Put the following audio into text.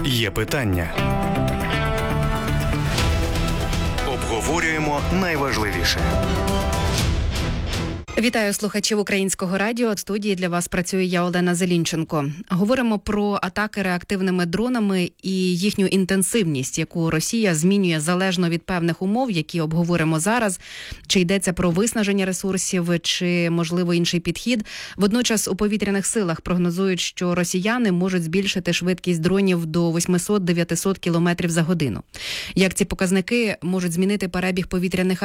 Є питання. Обговорюємо найважливіше. Вітаю слухачів Українського радіо. В студії для вас працює я, Олена Зелінченко. Говоримо про атаки реактивними дронами і їхню інтенсивність, яку Росія змінює залежно від певних умов, які обговоримо зараз. Чи йдеться про виснаження ресурсів, чи, можливо, інший підхід. Водночас у повітряних силах прогнозують, що росіяни можуть збільшити швидкість дронів до 800-900 км за годину. Як ці показники можуть змінити перебіг повітряних